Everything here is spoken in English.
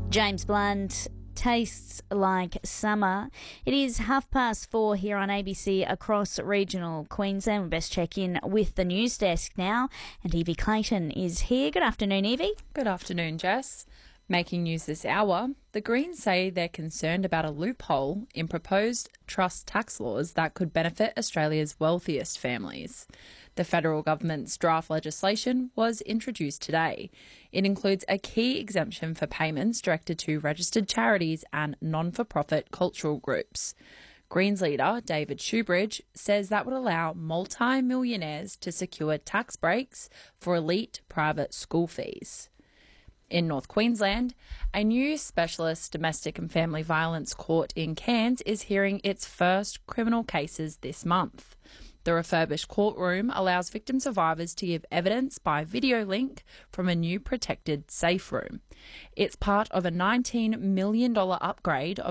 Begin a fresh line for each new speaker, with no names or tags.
James Blunt, tastes like summer. It is 4:30 here on ABC across regional Queensland. We best check in with the news desk now, and Evie Clayton is here. Good afternoon, Evie.
Good afternoon, Jess. Making news this hour, the Greens say they're concerned about a loophole in proposed trust tax laws that could benefit Australia's wealthiest families. The federal government's draft legislation was introduced today. It includes a key exemption for payments directed to registered charities and non-for-profit cultural groups. Greens leader David Shoebridge says that would allow multi-millionaires to secure tax breaks for elite private school fees. In North Queensland, a new specialist domestic and family violence court in Cairns is hearing its first criminal cases this month. The refurbished courtroom allows victim survivors to give evidence by video link from a new protected safe room. It's part of a $19 million upgrade of